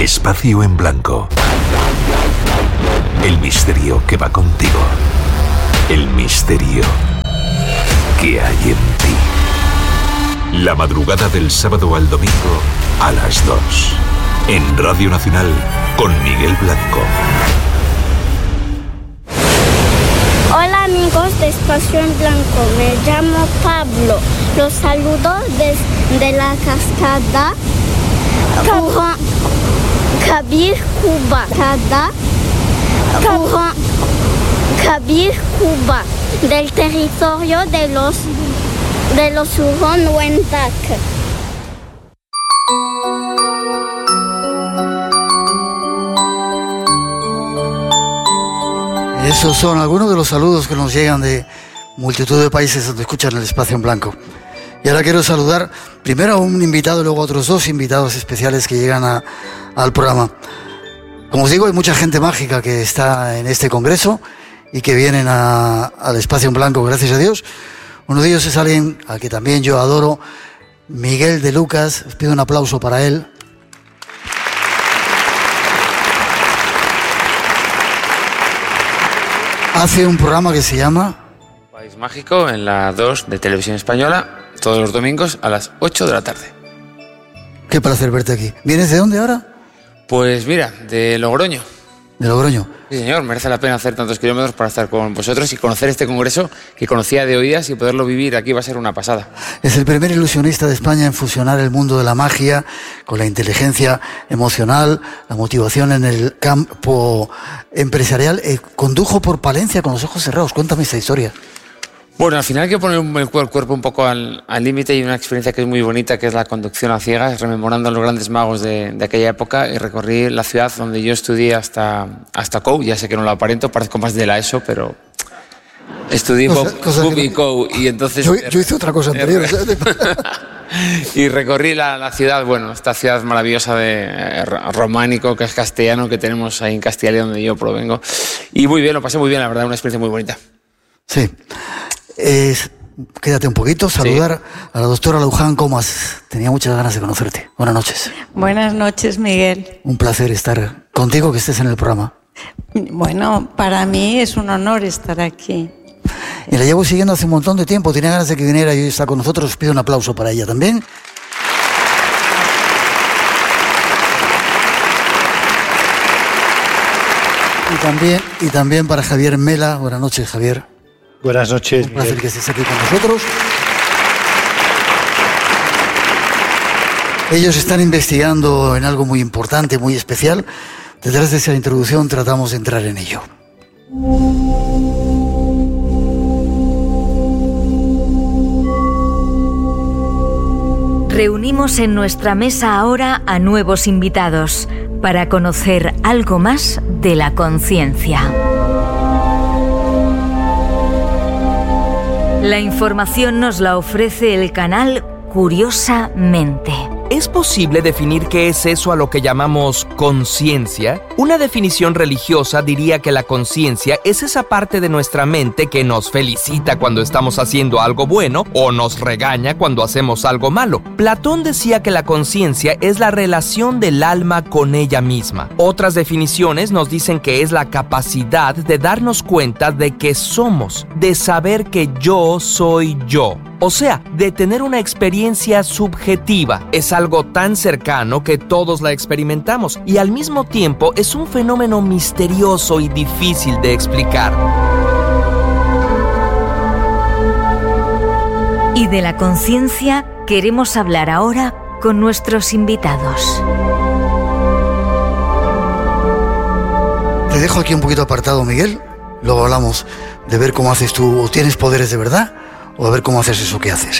Espacio en Blanco. El misterio que va contigo. El misterio que hay en ti. La madrugada del sábado al domingo a las 2. En Radio Nacional con Miguel Blanco. Hola amigos de Espacio en Blanco, me llamo Pablo. Los saludo desde la cascada Kabir Cuba. Kabir Cuba, del territorio de los Huron-Wendat. Esos son algunos de los saludos que nos llegan de multitud de países donde escuchan el Espacio en Blanco. Y ahora quiero saludar primero a un invitado y luego a otros dos invitados especiales que llegan al programa. Como os digo, hay mucha gente mágica que está en este congreso y que vienen al Espacio en Blanco, gracias a Dios. Uno de ellos es alguien al que también yo adoro, Miguel de Lucas. Os pido un aplauso para él. Hace un programa que se llama País Mágico en la 2 de Televisión Española, todos los domingos a las 8 de la tarde. Qué placer verte aquí. ¿Vienes de dónde ahora? Pues mira, de Logroño. ¿De Logroño? Sí, señor, merece la pena hacer tantos kilómetros para estar con vosotros y conocer este congreso que conocía de oídas y poderlo vivir aquí va a ser una pasada. Es el primer ilusionista de España en fusionar el mundo de la magia con la inteligencia emocional, la motivación en el campo empresarial. Condujo por Palencia con los ojos cerrados. Cuéntame esta historia. Bueno, al final hay que poner el cuerpo un poco al límite y una experiencia que es muy bonita, que es la conducción a ciegas, rememorando a los grandes magos de aquella época, y recorrí la ciudad donde yo estudié hasta COU. Ya sé que no lo aparento, parezco más de la ESO, pero estudié COU y COU, y entonces... Yo hice otra cosa anterior. Y recorrí la ciudad, bueno, esta ciudad maravillosa de románico, que es castellano, que tenemos ahí en Castilla y León, donde yo provengo. Y muy bien, lo pasé muy bien, la verdad, una experiencia muy bonita. Sí. Quédate un poquito, saludar a la doctora Luján Comas. Tenía muchas ganas de conocerte. Buenas noches. Buenas noches, Miguel. Un placer estar contigo, que estés en el programa. Bueno, para mí es un honor estar aquí. Y la llevo siguiendo hace un montón de tiempo. Tenía ganas de que viniera y hoy está con nosotros. Os pido un aplauso para ella también. Y también para Javier Mela. Buenas noches, Javier. Buenas noches. Un placer que estés aquí con nosotros. Ellos están investigando en algo muy importante, muy especial. Detrás de esa introducción tratamos de entrar en ello. Reunimos en nuestra mesa ahora a nuevos invitados para conocer algo más de la conciencia. La información nos la ofrece el canal Curiosamente. ¿Es posible definir qué es eso a lo que llamamos conciencia? Una definición religiosa diría que la conciencia es esa parte de nuestra mente que nos felicita cuando estamos haciendo algo bueno o nos regaña cuando hacemos algo malo. Platón decía que la conciencia es la relación del alma con ella misma. Otras definiciones nos dicen que es la capacidad de darnos cuenta de que somos, de saber que yo soy yo. O sea, de tener una experiencia subjetiva. Es algo tan cercano que todos la experimentamos y al mismo tiempo es un fenómeno misterioso y difícil de explicar. Y de la conciencia queremos hablar ahora con nuestros invitados. Te dejo aquí un poquito apartado, Miguel. Luego hablamos de ver cómo haces tú, o tienes poderes de verdad, o a ver cómo haces eso que haces.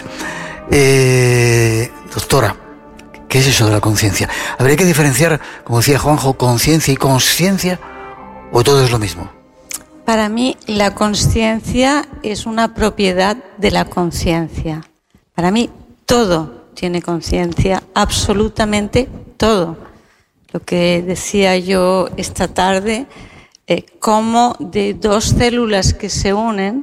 Doctora, ¿qué es eso de la conciencia? ¿Habría que diferenciar, como decía Juanjo, conciencia y consciencia, o todo es lo mismo? Para mí, la consciencia es una propiedad de la conciencia. Para mí, todo tiene conciencia, absolutamente todo. Lo que decía yo esta tarde, cómo de dos células que se unen,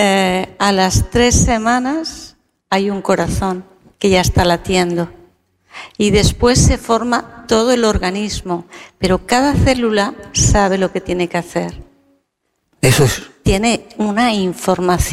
a las 3 semanas hay un corazón que ya está latiendo. y después se forma todo el organismo, pero cada célula sabe lo que tiene que hacer. Eso es. Tiene una información